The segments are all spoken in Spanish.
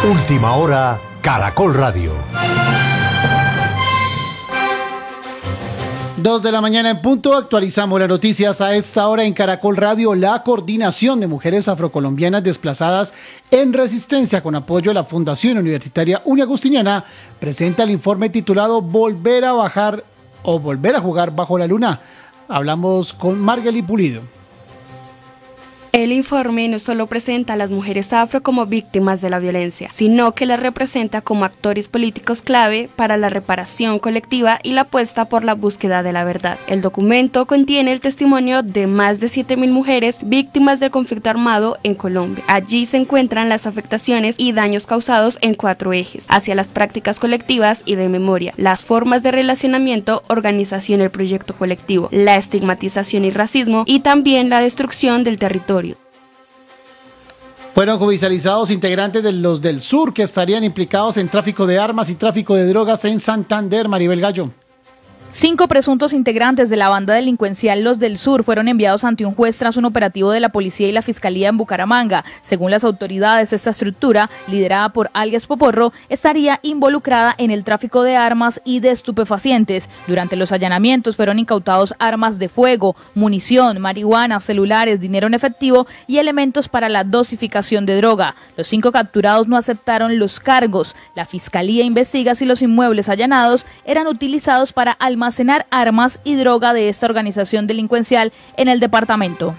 Última hora, Caracol Radio. 2 de la mañana en punto, actualizamos las noticias a esta hora en Caracol Radio. La Coordinación de Mujeres Afrocolombianas Desplazadas en Resistencia, con apoyo de la Fundación Universitaria Uniagustiniana, presenta el informe titulado Volver a bajar o volver a jugar bajo la luna. Hablamos con Margely Pulido. El informe no solo presenta a las mujeres afro como víctimas de la violencia, sino que las representa como actores políticos clave para la reparación colectiva y la apuesta por la búsqueda de la verdad. El documento contiene el testimonio de más de 7.000 mujeres víctimas del conflicto armado en Colombia. Allí se encuentran las afectaciones y daños causados en 4 ejes: hacia las prácticas colectivas y de memoria, las formas de relacionamiento, organización y el proyecto colectivo, la estigmatización y racismo, y también la destrucción del territorio. Fueron judicializados integrantes de los del Sur que estarían implicados en tráfico de armas y tráfico de drogas en Santander. Maribel Gallo. 5 presuntos integrantes de la banda delincuencial Los del Sur fueron enviados ante un juez tras un operativo de la policía y la fiscalía en Bucaramanga. Según las autoridades, esta estructura, liderada por alias Poporro, estaría involucrada en el tráfico de armas y de estupefacientes. Durante los allanamientos fueron incautados armas de fuego, munición, marihuana, celulares, dinero en efectivo y elementos para la dosificación de droga. Los 5 capturados no aceptaron los cargos. La fiscalía investiga si los inmuebles allanados eran utilizados para almacenar armas y droga de esta organización delincuencial en el departamento.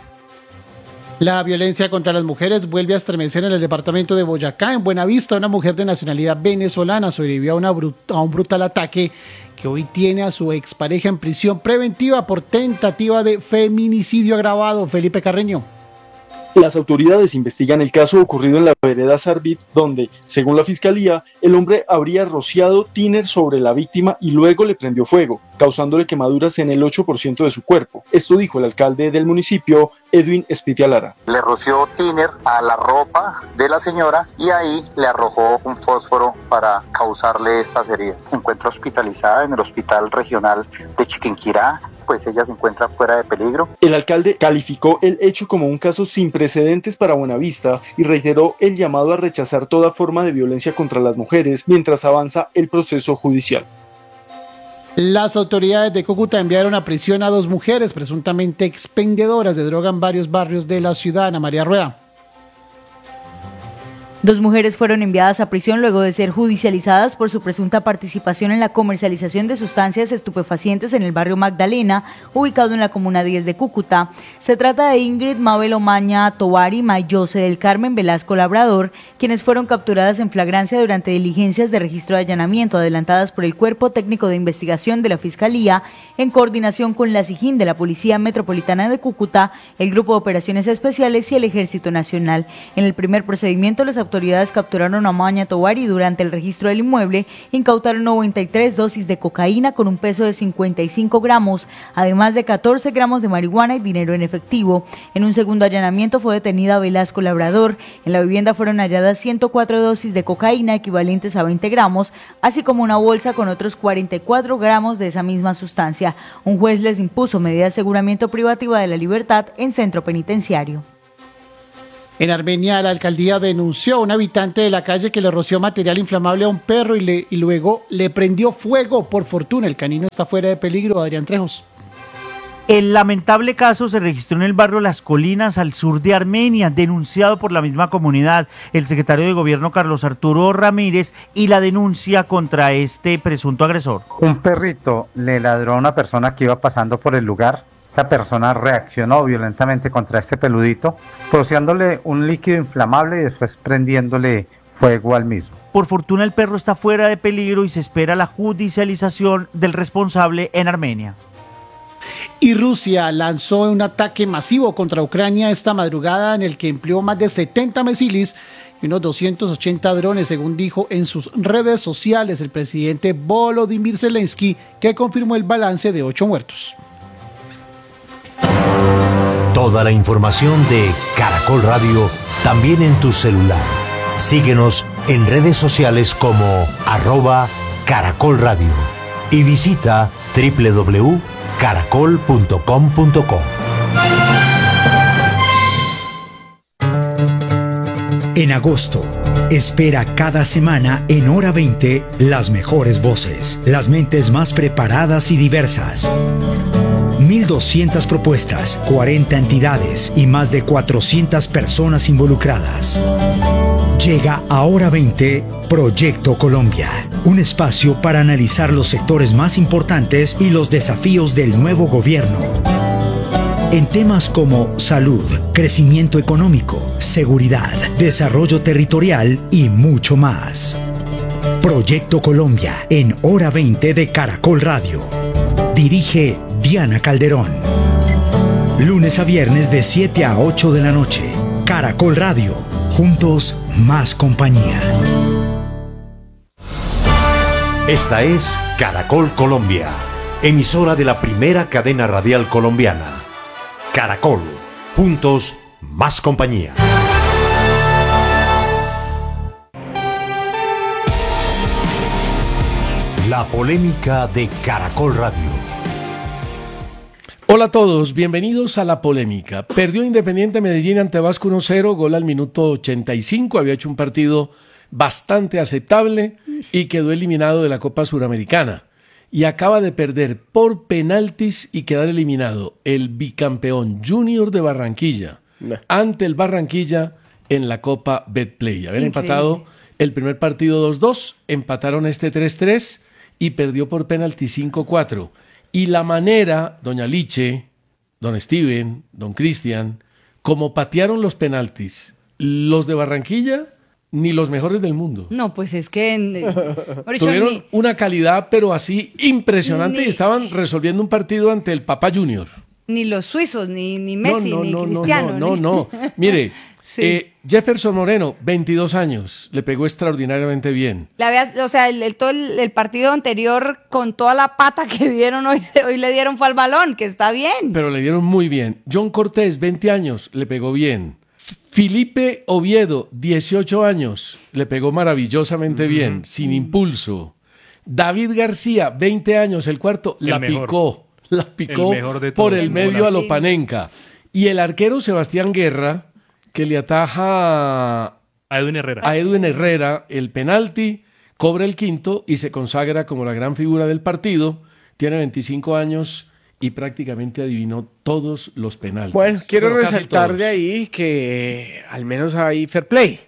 La violencia contra las mujeres vuelve a estremecer en el departamento de Boyacá. En Buenavista, una mujer de nacionalidad venezolana sobrevivió a un brutal ataque que hoy tiene a su expareja en prisión preventiva por tentativa de feminicidio agravado. Felipe Carreño. Las autoridades investigan el caso ocurrido en la vereda Sarbit, donde, según la fiscalía, el hombre habría rociado tiner sobre la víctima y luego le prendió fuego, causándole quemaduras en el 8% de su cuerpo. Esto dijo el alcalde del municipio, Edwin Espitialara. Le roció tiner a la ropa de la señora y ahí le arrojó un fósforo para causarle estas heridas. Se encuentra hospitalizada en el Hospital Regional de Chiquinquirá, pues ella se encuentra fuera de peligro. El alcalde calificó el hecho como un caso sin precedentes para Buenavista y reiteró el llamado a rechazar toda forma de violencia contra las mujeres mientras avanza el proceso judicial. Las autoridades de Cúcuta enviaron a prisión a 2 mujeres presuntamente expendedoras de droga en varios barrios de la ciudad. Ana María Rueda. 2 mujeres fueron enviadas a prisión luego de ser judicializadas por su presunta participación en la comercialización de sustancias estupefacientes en el barrio Magdalena, ubicado en la comuna 10 de Cúcuta. Se trata de Ingrid Mabel Omaña Tovar y Mayose del Carmen Velasco Labrador, quienes fueron capturadas en flagrancia durante diligencias de registro de allanamiento adelantadas por el Cuerpo Técnico de Investigación de la Fiscalía, en coordinación con la SIJIN de la Policía Metropolitana de Cúcuta, el Grupo de Operaciones Especiales y el Ejército Nacional. En el primer procedimiento, las autoridades capturaron a Omaña Tovar y durante el registro del inmueble incautaron 93 dosis de cocaína con un peso de 55 gramos, además de 14 gramos de marihuana y dinero en efectivo. En un segundo allanamiento fue detenida Velasco Labrador. En la vivienda fueron halladas 104 dosis de cocaína equivalentes a 20 gramos, así como una bolsa con otros 44 gramos de esa misma sustancia. Un juez les impuso medida de aseguramiento privativa de la libertad en centro penitenciario. En Armenia, la alcaldía denunció a un habitante de la calle que le roció material inflamable a un perro y luego le prendió fuego. Por fortuna, el canino está fuera de peligro. Adrián Trejos. El lamentable caso se registró en el barrio Las Colinas, al sur de Armenia, denunciado por la misma comunidad. El secretario de Gobierno, Carlos Arturo Ramírez, y la denuncia contra este presunto agresor. Un perrito le ladró a una persona que iba pasando por el lugar. Esta persona reaccionó violentamente contra este peludito, rociándole un líquido inflamable y después prendiéndole fuego al mismo. Por fortuna, el perro está fuera de peligro y se espera la judicialización del responsable en Armenia. Y Rusia lanzó un ataque masivo contra Ucrania esta madrugada en el que empleó más de 70 misiles y unos 280 drones, según dijo en sus redes sociales el presidente Volodymyr Zelensky, que confirmó el balance de 8 muertos. Toda la información de Caracol Radio también en tu celular. Síguenos en redes sociales como @Caracol Radio y visita www.caracol.com.co. En agosto, espera cada semana en Hora 20 las mejores voces, las mentes más preparadas y diversas. 1.200 propuestas, 40 entidades y más de 400 personas involucradas. Llega a Hora 20 Proyecto Colombia, un espacio para analizar los sectores más importantes y los desafíos del nuevo gobierno. En temas como salud, crecimiento económico, seguridad, desarrollo territorial y mucho más. Proyecto Colombia en Hora 20 de Caracol Radio. Dirige Diana Calderón. Lunes a viernes de 7 a 8 de la noche. Caracol Radio. Juntos, más compañía. Esta es Caracol Colombia, emisora de la primera cadena radial colombiana. Caracol, juntos, más compañía. La polémica de Caracol Radio. Hola a todos, bienvenidos a La Polémica. Perdió Independiente Medellín ante Vasco 1-0, gol al minuto 85, había hecho un partido bastante aceptable y quedó eliminado de la Copa Suramericana. Y acaba de perder por penaltis y quedar eliminado el bicampeón Junior de Barranquilla ante el Barranquilla en la Copa Betplay. Habían empatado el primer partido 2-2, empataron este 3-3 y perdió por penalti 5-4. Y la manera, doña Liche, don Steven, don Cristian, como patearon los penaltis, los de Barranquilla, ni los mejores del mundo. No, pues es que... Tuvieron una calidad, pero así impresionante, y estaban resolviendo un partido ante el Papa Junior. Ni los suizos, ni Messi, ni Cristiano. No. Mire, sí. Jefferson Moreno, 22 años, le pegó extraordinariamente bien. Todo el partido anterior, con toda la pata que dieron hoy le dieron fue al balón, que está bien. Pero le dieron muy bien. John Cortés, 20 años, le pegó bien. Felipe Oviedo, 18 años, le pegó maravillosamente bien, sin impulso. David García, 20 años, el cuarto, la picó por el medio a Lopanenka. Y el arquero Sebastián Guerra, que le ataja a Edwin Herrera el penalti, cobra el quinto y se consagra como la gran figura del partido. Tiene 25 años y prácticamente adivinó todos los penaltis. Bueno, quiero resaltar de ahí que al menos hay fair play,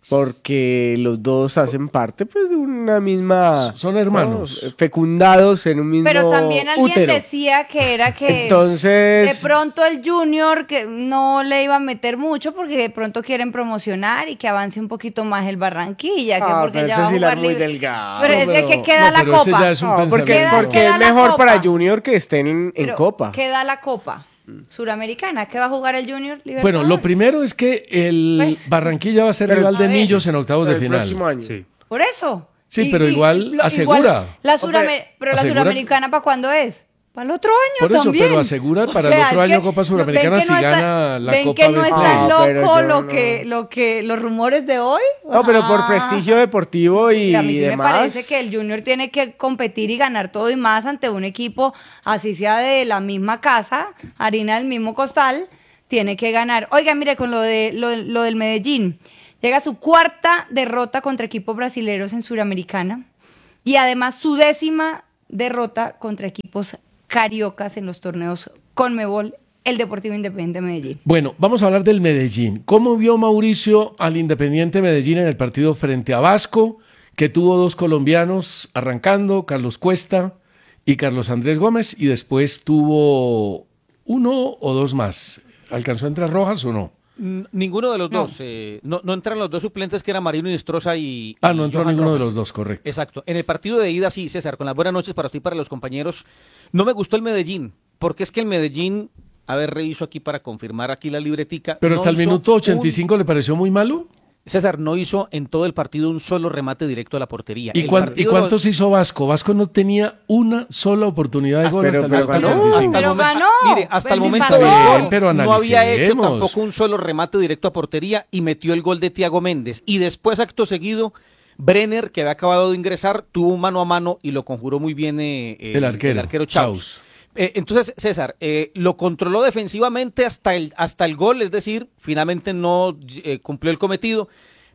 porque los dos hacen parte pues de una misma... Son hermanos. ¿no? Fecundados en un mismo Pero también alguien útero. decía que era que entonces, de pronto el Junior que no le iba a meter mucho porque de pronto quieren promocionar y que avance un poquito más el Barranquilla, que porque pero ya va a sí jugar muy libre. delgado. Pero es que queda la copa. Porque es mejor para Junior que estén en Copa. Queda la Copa Suramericana. ¿Qué va a jugar el Junior Libertadores? Bueno, lo primero es que el Barranquilla va a ser rival de Millos en octavos de final. Próximo año. Sí. Por eso. Sí, pero igual asegura. Pero la Suramericana, ¿para cuándo es? Para el otro año por eso, también. Pero asegura para el otro año Copa Suramericana si gana la Copa. ¿Ven que no está loco lo que los rumores de hoy? No, pero por prestigio deportivo y a mí sí demás. me parece que el Junior tiene que competir y ganar todo y más ante un equipo, así sea de la misma casa, harina del mismo costal, tiene que ganar. Oiga, mire, con lo del Medellín, llega su cuarta derrota contra equipos brasileños en Suramericana y además su 10ª derrota contra equipos cariocas en los torneos Conmebol, el Deportivo Independiente Medellín. Bueno, vamos a hablar del Medellín. ¿Cómo vio Mauricio al Independiente Medellín en el partido frente a Vasco, que tuvo 2 colombianos arrancando, Carlos Cuesta y Carlos Andrés Gómez, y después tuvo 1 o 2 más? ¿Alcanzó a entrar Rojas o no? Ninguno de los dos. No entran los 2 suplentes que eran Marino Inestrosa y no entró Johan ninguno Rojas. de los 2, correcto. Exacto. En el partido de ida, sí, César, con las buenas noches para usted y para los compañeros. No me gustó el Medellín, porque es que el Medellín, reviso aquí para confirmar aquí la libretica. ¿Pero hasta el minuto 85 le pareció muy malo? César, no hizo en todo el partido un solo remate directo a la portería. ¿Y cuántos hizo Vasco? Vasco no tenía una sola oportunidad de gol hasta el minuto 85. Pero ganó. Mire, hasta el momento no había hecho tampoco un solo remate directo a portería y metió el gol de Thiago Méndez. Y después, acto seguido, Brenner, que había acabado de ingresar, tuvo un mano a mano y lo conjuró muy bien el arquero Chaus. Entonces, César, lo controló defensivamente hasta el gol, es decir, finalmente no cumplió el cometido,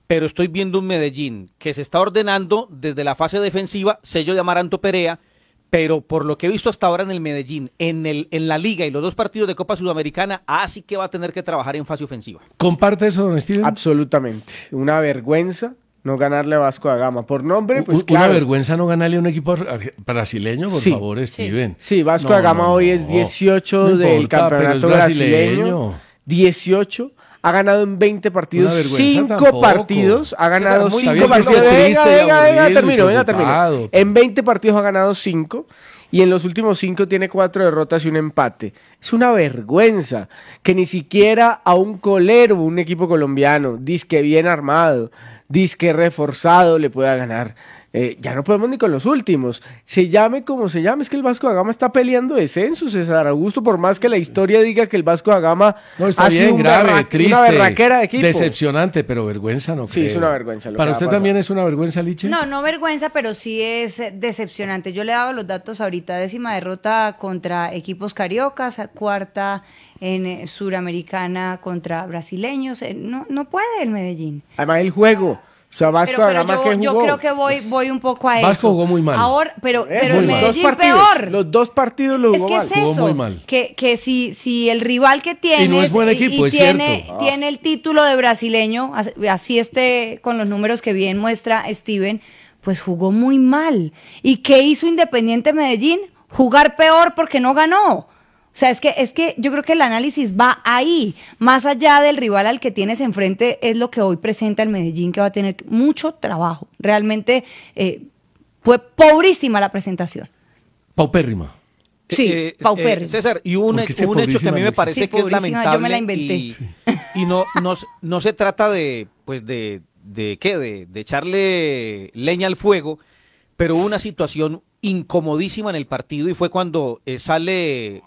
pero estoy viendo un Medellín que se está ordenando desde la fase defensiva, sello de Amaranto Perea, pero por lo que he visto hasta ahora en el Medellín, en la Liga y los 2 partidos de Copa Sudamericana, sí que va a tener que trabajar en fase ofensiva. ¿Comparte eso, don Steven? Absolutamente. Una vergüenza no ganarle a Vasco da Gama. Por nombre, pues claro. Una vergüenza no ganarle a un equipo brasileño, por favor, Steven. Sí, Vasco da Gama hoy es 18 del campeonato brasileño. 18. Ha ganado en 20 partidos, 5 partidos. Ha ganado 5 partidos. Venga, termino. En 20 partidos ha ganado 5. Y en los últimos 5 tiene 4 derrotas y un empate. Es una vergüenza que ni siquiera a un colero, un equipo colombiano, disque bien armado, disque reforzado, le pueda ganar. Ya no podemos ni con los últimos. Se llame como se llame, es que el Vasco da Gama está peleando descenso, César Augusto, por más que la historia diga que el Vasco da Gama ha sido triste, una berraquera de equipo. Decepcionante, pero vergüenza no creo. Sí, es una vergüenza. ¿Para usted también es una vergüenza, Liche? No vergüenza, pero sí es decepcionante. Yo le daba los datos ahorita: 10ª derrota contra equipos cariocas, 4ª en Suramericana contra brasileños. No puede el Medellín. Además el juego. O sea, Vasco da Gama que jugó. Yo creo que voy un poco a eso. Vasco jugó muy mal. Ahora, pero el Medellín peor. Los 2 partidos lo jugó mal. Es que es eso, jugó muy mal. Que si el rival que tiene y no es buen equipo, tiene el título de brasileño, así con los números que bien muestra Steven, pues jugó muy mal. ¿Y qué hizo Independiente Medellín? Jugar peor porque no ganó. O sea, es que yo creo que el análisis va ahí, más allá del rival al que tienes enfrente, es lo que hoy presenta el Medellín, que va a tener mucho trabajo. Realmente fue pobrísima la presentación. Paupérrima. Sí, paupérrima. César, y un hecho que a mí me parece que es lamentable. Yo me la inventé. Y no se trata de echarle leña al fuego, pero hubo una situación incomodísima en el partido y fue cuando sale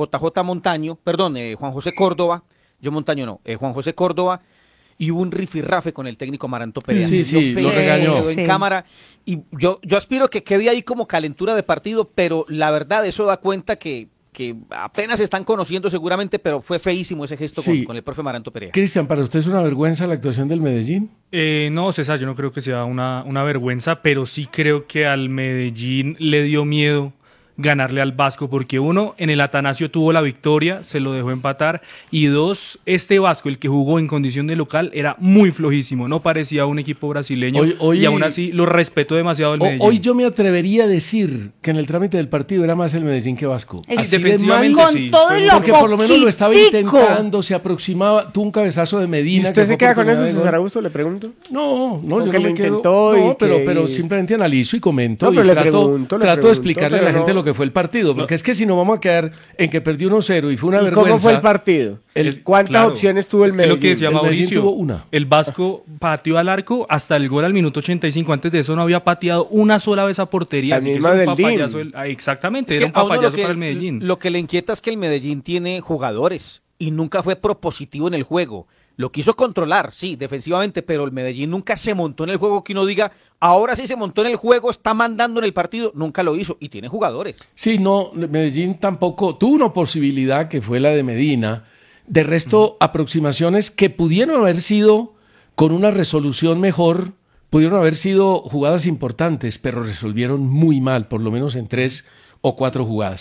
Juan José Córdoba, Juan José Córdoba, y hubo un rifirrafe con el técnico Amaranto Perea. Sí, lo regañó. En cámara, y yo aspiro que quede ahí como calentura de partido, pero la verdad eso da cuenta que apenas se están conociendo seguramente, pero fue feísimo ese gesto con el profe Amaranto Perea. Cristian, ¿para usted es una vergüenza la actuación del Medellín? No, César, yo no creo que sea una vergüenza, pero sí creo que al Medellín le dio miedo ganarle al Vasco, porque 1, en el Atanasio tuvo la victoria, se lo dejó empatar, y 2, este Vasco, el que jugó en condición de local, era muy flojísimo, no parecía un equipo brasileño, y aún así lo respetó demasiado el Medellín. Hoy yo me atrevería a decir que en el trámite del partido era más el Medellín que Vasco. Defensivamente con sí. todo y lo porque por lo menos lo estaba intentando, se aproximaba, tuvo un cabezazo de Medina. ¿Y usted se queda con eso, César Augusto? Le pregunto. No, yo no lo me quedo. intentó, pero simplemente analizo y comento, y trato de explicarle a la gente lo que fue el partido, porque es que si no vamos a quedar en que perdió 1-0 y fue una vergüenza. ¿Cómo fue el partido? ¿Cuántas opciones tuvo el Medellín? Es lo que decía Mauricio, tuvo una. El Vasco pateó al arco hasta el gol al minuto 85. Antes de eso no había pateado una sola vez a portería. La misma del DIN. Exactamente, era un papayazo para el Medellín. Lo que le inquieta es que el Medellín tiene jugadores y nunca fue propositivo en el juego. Lo quiso controlar, sí, defensivamente, pero el Medellín nunca se montó en el juego, que uno diga, ahora sí se montó en el juego, está mandando en el partido, nunca lo hizo, y tiene jugadores. Sí, no, Medellín tampoco tuvo una posibilidad, que fue la de Medina. De resto, aproximaciones que pudieron haber sido con una resolución mejor, pudieron haber sido jugadas importantes, pero resolvieron muy mal, por lo menos en 3 o 4 jugadas.